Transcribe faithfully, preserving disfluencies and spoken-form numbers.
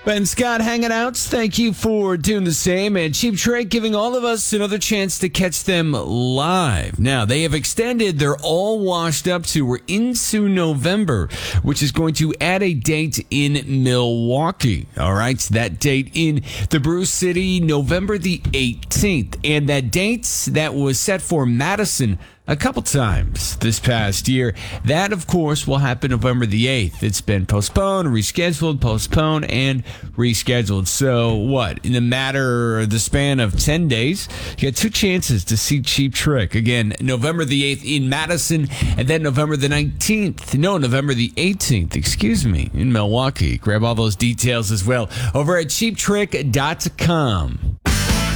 Ben Scott hanging out. Thank you for doing the same. And Cheap Trick giving all of us another chance to catch them live. Now, they have extended their All Washed Up tour into November, which is going to add a date in Milwaukee. All right, so that date in the Brew City, November the eighteenth. And that date that was set for Madison a couple times this past year. That, of course, will happen November the eighth. It's been postponed, rescheduled, postponed, and rescheduled. So, what? In the matter of the span of ten days, you got two chances to see Cheap Trick. Again, November the eighth in Madison, and then November the nineteenth. No, November the eighteenth, excuse me, in Milwaukee. Grab all those details as well over at cheap trick dot com.